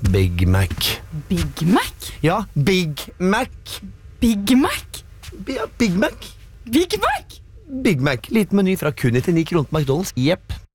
Big Mac. Big Mac? Ja, Big Mac. Big Mac? Ja, Big Mac. Big Mac? Big Mac. Liten meny fra kun 99 kroner på McDonald's. Jepp.